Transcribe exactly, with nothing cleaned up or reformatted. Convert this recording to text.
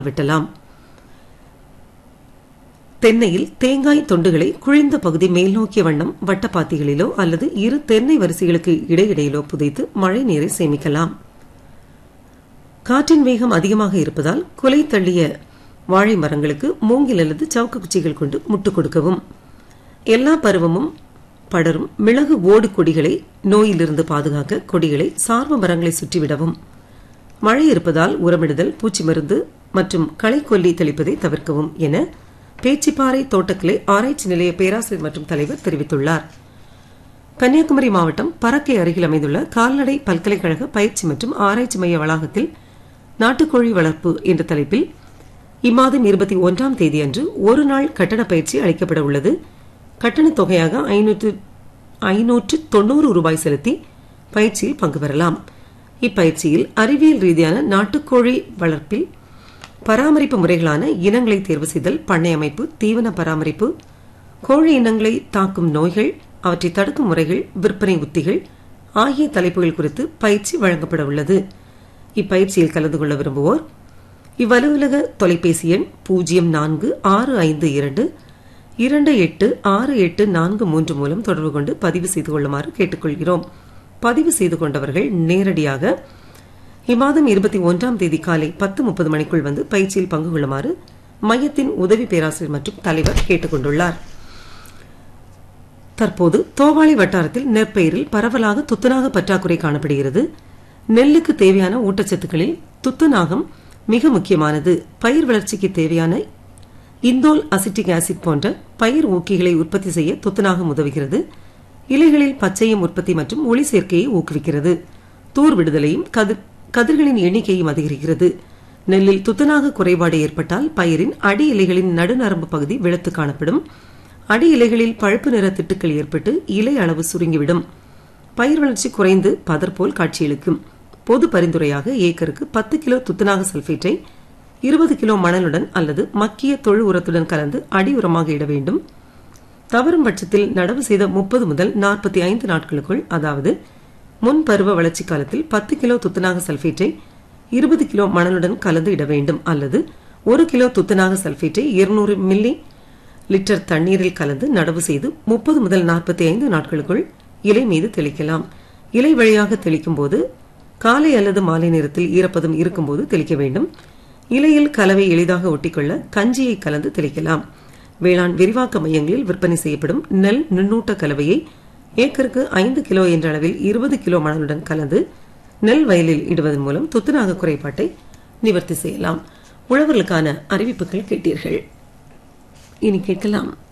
வெட்டலாம். தென்னையில் தேங்காய் தொண்டுகளை குழிந்த பகுதி மேல் நோக்கிய வண்ணம் வட்டப்பாத்திகளிலோ அல்லது இரு தென்னை வரிசைகளுக்கு இடையிடையிலோ புதைத்து மழை நீரை சேமிக்கலாம். காற்றின் வேகம் அதிகமாக இருப்பதால் குலை தள்ளிய வாழை மரங்களுக்கு மூங்கில் அல்லது சவுக்கு குச்சிகள் கொண்டு முட்டு கொடுக்கவும். எல்லா பருவமும் படரும் மிளகு ஓடு கொடிகளை நோயிலிருந்து பாதுகாக்க கொடிகளை சார்பு மரங்களை சுற்றிவிடவும். மழை இருப்பதால் உரமிடுதல், பூச்சி மருந்து மற்றும் களைக்கொல்லி தெளிப்பதை தவிர்க்கவும் என பேச்சிப்பாறை தோட்டக்கலை ஆராய்ச்சி நிலைய பேராசிரியர் மற்றும் தலைவர் தெரிவித்துள்ளார். கன்னியாகுமரி மாவட்டம் பறக்கை அருகில் அமைந்துள்ள கால்நடை பல்கலைக்கழக பயிற்சி மற்றும் ஆராய்ச்சி மைய வளாகத்தில் நாட்டுக்கோழி வளர்ப்பு என்ற தலைப்பில் இம்மாதம் இருபத்தி ஒன்றாம் தேதி அன்று ஒரு நாள் கட்டண பயிற்சி அளிக்கப்பட உள்ளது. கட்டணத் தொகையாக ஐநூற்று தொன்னூறு ரூபாய் செலுத்தி பயிற்சியில் பங்கு பெறலாம். இப்பயிற்சியில் அறிவியல் ரீதியான நாட்டுக்கோழி வளர்ப்பில் பராமரிப்பு முறைகளான இனங்களை தேர்வு செய்தல், பண்ணை அமைப்பு, தீவன பராமரிப்பு, கோழி இனங்களை தாக்கும் நோய்கள், அவற்றை தடுக்கும் முறைகள், விற்பனை உத்திகள் ஆகிய தலைப்புகள் குறித்து பயிற்சி வழங்கப்பட உள்ளது. இப்பயிற்சியில் கலந்து கொள்ள விரும்புவோர் இவ்வலுவலக தொலைபேசி எண் பூஜ்ஜியம் நான்கு ஆறு ஐந்து இரண்டு இரண்டு எட்டு ஆறு எட்டு நான்கு மூன்று மூலம் தொடர்பு கொண்டு பதிவு செய்து கொள்ளுமாறு கேட்டுக்கொள்கிறோம். பதிவு செய்து கொண்டவர்கள் நேரடியாக இம்மாதம் இருபத்தி ஒன்றாம் தேதி காலை பத்து முப்பது மணிக்குள் வந்து பயிற்சியில் பங்கு கொள்ளுமாறு மையத்தின் உதவி பேராசிரியர் மற்றும் தலைவர் கேட்டுக் கொண்டுள்ளார். தற்போது தோவாளை வட்டாரத்தில் நெற்பயிரில் பரவலாக துத்தநாக பற்றாக்குறை காணப்படுகிறது. நெல்லுக்கு தேவையான ஊட்டச்சத்துக்களில் துத்தநாகம் மிக முக்கியமானது. பயிர் வளர்ச்சிக்கு தேவையான இந்தோல் அசிட்டிக் ஆசிட் போன்ற பயிர் ஊக்கிகளை உற்பத்தி செய்ய துத்தநாகம் உதவுகிறது. இலைகளில் பச்சையம் உற்பத்தி மற்றும் ஒளி சேர்க்கையை ஊக்குவிக்கிறது. தூர் விடுதலையும் கதிர் கதிர்களின் எண்ணிக்கையும் அதிகரிக்கிறது. நெல்லில் துத்தநாக குறைபாடு ஏற்பட்டால் பயிரின் அடி இலைகளின் நடுநரம்பு பகுதி வெளுத்து காணப்படும். அடி இலைகளில் பழுப்பு நிற திட்டுக்கள் ஏற்பட்டு இலை அளவு சுருங்கிவிடும். பயிர் வளர்ச்சி குறைந்து பதர் போல் காட்சியளிக்கும். பொது பரிந்துரையாக ஏக்கருக்கு பத்து கிலோ துத்தநாக சல்பேட்டை இருபது கிலோ மணலுடன் அல்லது மக்கிய தொழு உரத்துடன் கலந்து அடி உரமாக இட வேண்டும். தவறும் பட்சத்தில் நடவு செய்த முப்பது முதல் நாற்பத்தி ஐந்து நாட்களுக்குள், அதாவது முன் பருவ வளர்ச்சி காலத்தில் பத்து கிலோ துத்தநாக சல்பேட்டை இருபது கிலோ மணலுடன் கலந்து இட வேண்டும். அல்லது ஒரு கிலோ துத்தநாக சல்பேட்டை இருநூறு மில்லி லிட்டர் தண்ணீரில் கலந்து நடவு செய்து முப்பது முதல் நாற்பத்தி ஐந்து நாட்களுக்குள் இலை மீது தெளிக்கலாம். இலை வழியாக தெளிக்கும் போது காலை அல்லது மாலை நேரத்தில் ஈரப்பதம் இருக்கும்போது தெளிக்க வேண்டும். இலையில் கலவை எளிதாக ஒட்டிக்கொள்ள கஞ்சியை கலந்து தெளிக்கலாம். வேளாண் விரிவாக்க மையங்களில் விற்பனை செய்யப்படும் நெல் நுண்ணூட்ட கலவையை ஏக்கருக்கு ஐந்து கிலோ என்ற அளவில் இருபது கிலோ மணலுடன் கலந்து நெல் வயலில் இடுவதன் மூலம் துத்தநாக குறைபாட்டை நிவர்த்தி செய்யலாம். உழவர்களுக்கான அறிவிப்புகள் கேட்டீர்கள். இனி கேட்கலாம்